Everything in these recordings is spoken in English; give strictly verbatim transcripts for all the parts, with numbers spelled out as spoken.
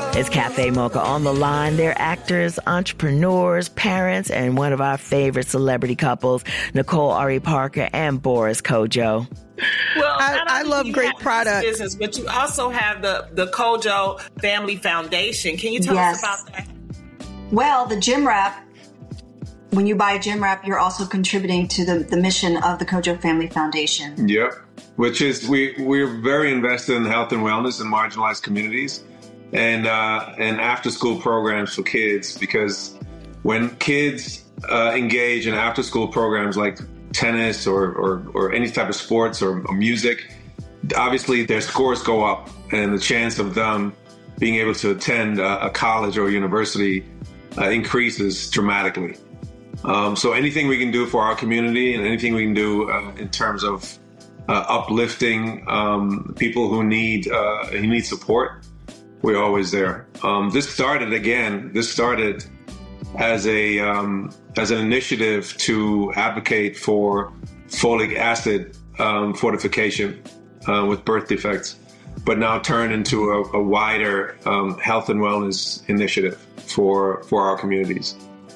It's Cafe Mocha. On the line, they're actors, entrepreneurs, parents, and one of our favorite celebrity couples, Nicole Ari Parker and Boris Kodjoe. Well, I, I love great products. Business, but you also have the, the Kodjoe Family Foundation. Can you tell yes. us about that? Well, the gym wrap, when you buy a gym wrap, you're also contributing to the, the mission of the Kodjoe Family Foundation. Yep, which is we, we're very invested in health and wellness in marginalized communities and, uh, and after-school programs for kids, because when kids uh, engage in after-school programs like tennis or, or, or any type of sports or, or music, obviously their scores go up and the chance of them being able to attend a, a college or a university uh, increases dramatically. Um, so anything we can do for our community and anything we can do uh, in terms of uh, uplifting um, people who need uh, who need support, we're always there. Um, this started again. This started as a um, as an initiative to advocate for folic acid um, fortification uh, with birth defects, but now turned into a, a wider um, health and wellness initiative for for our communities.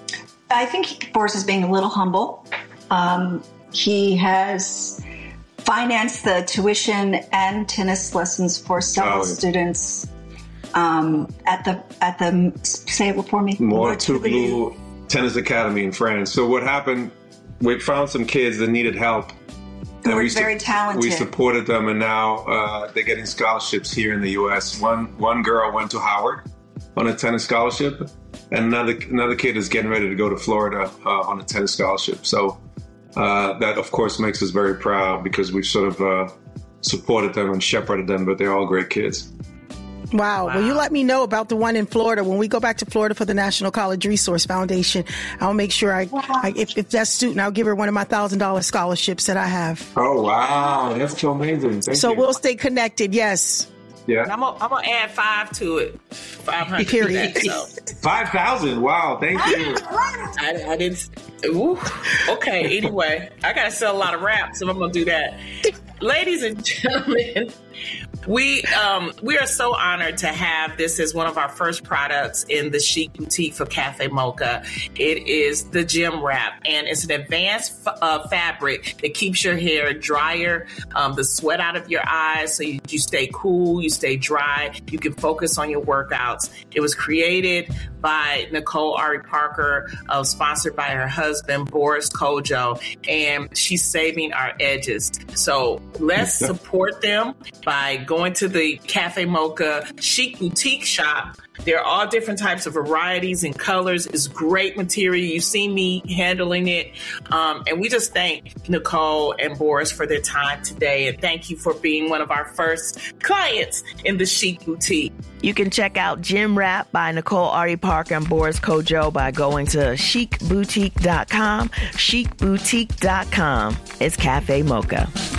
I think Boris is being a little humble. Um, he has financed the tuition and tennis lessons for several oh, yeah. students um, at the at the say it for me. Mouratoglou Tennis Academy in France. So what happened? We found some kids that needed help. Who were we very su- talented. We supported them, and now uh, they're getting scholarships here in the U S. One one girl went to Howard on a tennis scholarship, and another another kid is getting ready to go to Florida uh, on a tennis scholarship. So uh, that, of course, makes us very proud because we've sort of uh, supported them and shepherded them, but they're all great kids. Wow. Wow. Well, you let me know about the one in Florida. When we go back to Florida for the National College Resource Foundation, I'll make sure I, wow. I if, if that student, I'll give her one of my one thousand dollars scholarships that I have. Oh, wow. That's so amazing. Thank so you. We'll stay connected. Yes. Yeah. And I'm gonna, I'm gonna add five to it. five hundred. Period. So. five thousand. Wow. Thank you. I, I didn't. Ooh, okay. Anyway, I gotta sell a lot of wraps, so I'm gonna do that. Ladies and gentlemen, we um, we are so honored to have this as one of our first products in the chic boutique for Cafe Mocha. It is the gym wrap, and it's an advanced f- uh, fabric that keeps your hair drier, um, the sweat out of your eyes, so you, you stay cool, you stay dry, you can focus on your workouts. It was created by Nicole Ari Parker, uh, sponsored by her husband, Boris Kodjoe, and she's saving our edges. So let's support them by going to the Cafe Mocha Chic Boutique shop. There are all different types of varieties and colors. It's great material. You've seen me handling it. Um, and we just thank Nicole and Boris for their time today. And thank you for being one of our first clients in the Chic Boutique. You can check out Gym Wrap by Nicole Ari Parker and Boris Kodjoe by going to chic boutique dot com, chic boutique dot com. It's Cafe Mocha.